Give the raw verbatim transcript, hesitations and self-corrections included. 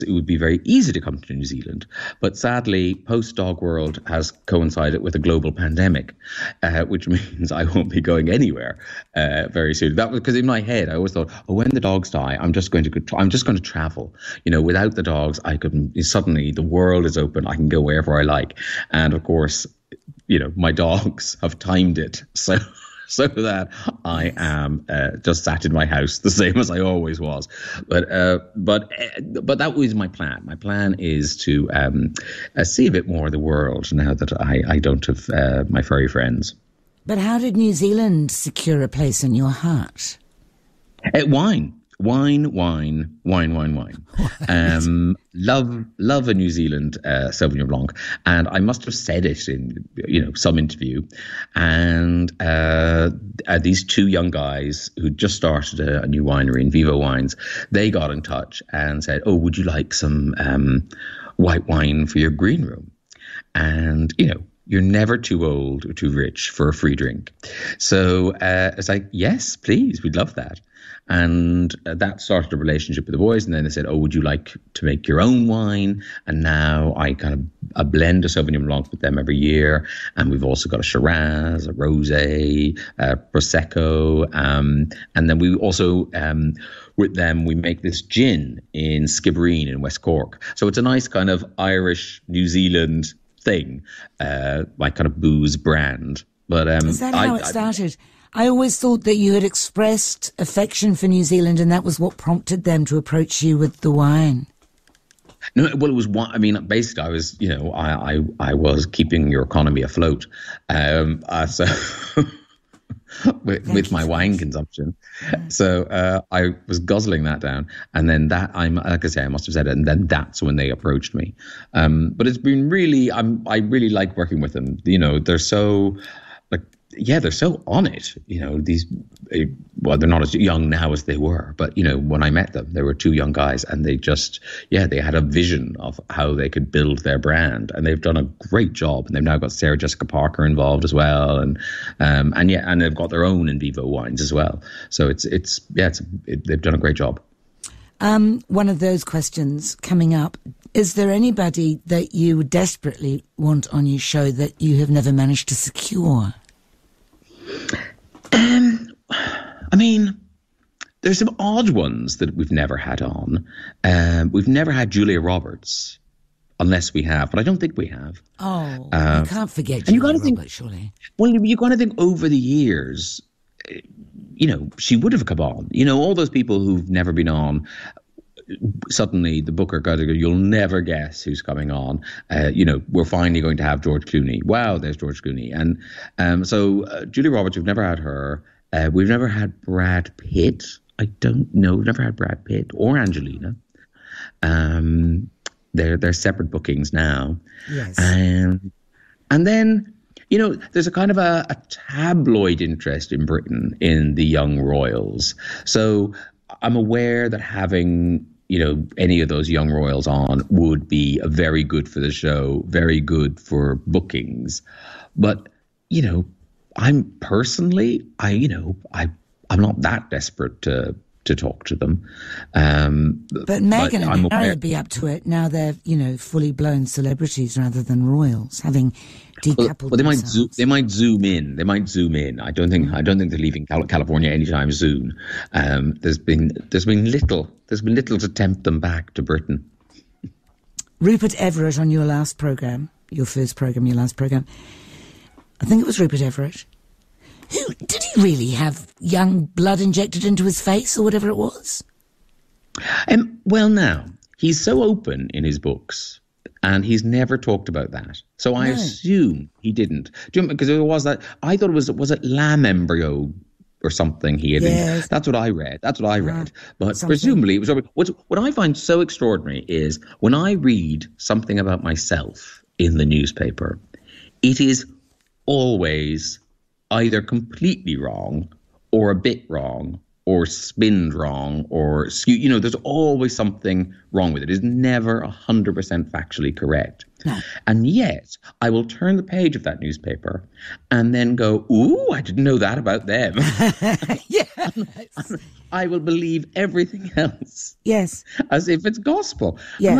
it would be very easy to come to New Zealand. But sadly, post-Dog World has coincided with a global pandemic, uh, which means I won't be going anywhere uh, very soon. That was because in my head, I always thought, oh, when the dogs die, I'm just going to go, I'm just going to travel. You know, without the dogs, I could suddenly the world is open. I can go wherever I like. And of course, you know, my dogs have timed it. So so that I am uh, just sat in my house, the same as I always was. But uh, but but that was my plan. My plan is to um, uh, see a bit more of the world now that I, I don't have uh, my furry friends. But how did New Zealand secure a place in your heart? Uh, wine. Wine, wine, wine, wine, wine. Um, love, love a New Zealand uh, Sauvignon Blanc, and I must have said it in, you know, some interview. And uh, uh, these two young guys who just started a, a new winery in Vivo Wines, they got in touch and said, "Oh, would you like some um, white wine for your green room?" And you know, you're never too old or too rich for a free drink. So uh, it's like, yes, please, we'd love that. And uh, that started a relationship with the boys. And then they said, oh, would you like to make your own wine? And now I kind of a blend of Sauvignon Blanc with them every year. And we've also got a Shiraz, a Rosé, a Prosecco. Um, and then we also, um, with them, we make this gin in Skibbereen in West Cork. So it's a nice kind of Irish, New Zealand thing, uh, my kind of booze brand. But um, is that how I, it started? I, I always thought that you had expressed affection for New Zealand, and that was what prompted them to approach you with the wine. No, well, it was one. I mean, basically, I was, you know, I I, I was keeping your economy afloat. Um, uh, so. with, with my wine consumption. Yeah. So uh, I was guzzling that down. And then that, I'm like I say, I must have said it. And then that's when they approached me. Um, but it's been really, I'm, I really like working with them. You know, they're so, like, yeah, they're so on it. You know, these, well, they're not as young now as they were. But, you know, when I met them, they were two young guys. And they just, yeah, they had a vision of how they could build their brand. And they've done a great job. And they've now got Sarah Jessica Parker involved as well. And, um, and yeah, and they've got their own in Vivo Wines as well. So it's, it's, yeah, it's, it, they've done a great job. Um, one of those questions coming up. Is there anybody that you desperately want on your show that you have never managed to secure? Um, I mean, there's some odd ones that we've never had on. Um, we've never had Julia Roberts, unless we have, but I don't think we have. Oh, uh, you can't forget Julia Roberts, think, surely. Well, you got to think over the years, you know, she would have come on. You know, all those people who've never been on. Suddenly the booker got to go, you'll never guess who's coming on. Uh, you know, we're finally going to have George Clooney. Wow, there's George Clooney. And um, so uh, Julia Roberts, we've never had her. Uh, we've never had Brad Pitt. I don't know. We've never had Brad Pitt or Angelina. Um, they're, they're separate bookings now. Yes. Um, and then, you know, there's a kind of a, a tabloid interest in Britain in the young royals. So I'm aware that having, you know, any of those young royals on would be very good for the show, very good for bookings. But, you know, I'm personally, I, you know, I, I'm not that desperate to to talk to them. Um, but Meghan and Harry would be up to it now. They're, you know, fully blown celebrities rather than royals, having decoupled. Well, well they might themselves. zoom, they might zoom in. They might zoom in. I don't think I don't think they're leaving California anytime soon. Um, there's been there's been little there's been little to tempt them back to Britain. Rupert Everett on your last program, your first program, your last program. I think it was Rupert Everett. Who did he really have young blood injected into his face or whatever it was? Um, well, now he's so open in his books, and he's never talked about that. So I no. assume he didn't. Do you know, because there was that? I thought it was was it lamb embryo or something he had. Yes. In, that's what I read. That's what I read. Uh, but something. presumably it was. What what I find so extraordinary is when I read something about myself in the newspaper, it is always either completely wrong or a bit wrong or spinned wrong or, you know, there's always something wrong with it. It's never one hundred percent factually correct. No. And yet, I will turn the page of that newspaper and then go, ooh, I didn't know that about them. Yes. I will believe everything else Yes. as if it's gospel. Yeah.